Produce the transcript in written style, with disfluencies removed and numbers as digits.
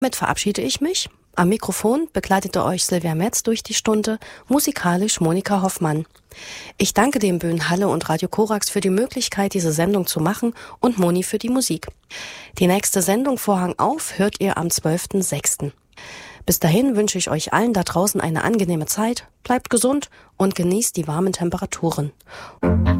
Damit verabschiede ich mich. Am Mikrofon begleitete euch Silvia Metz durch die Stunde, musikalisch Monika Hoffmann. Ich danke dem Böen Halle und Radio Korax für die Möglichkeit, diese Sendung zu machen und Moni für die Musik. Die nächste Sendung Vorhang auf hört ihr am 12.06. Bis dahin wünsche ich euch allen da draußen eine angenehme Zeit, bleibt gesund und genießt die warmen Temperaturen.